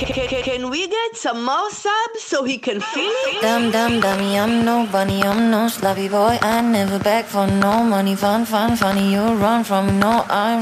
Can we get some more subs so he can feel it? Dummy, I'm no bunny, I'm no sloppy boy. I never beg for no money. Funny, you run from me, no, I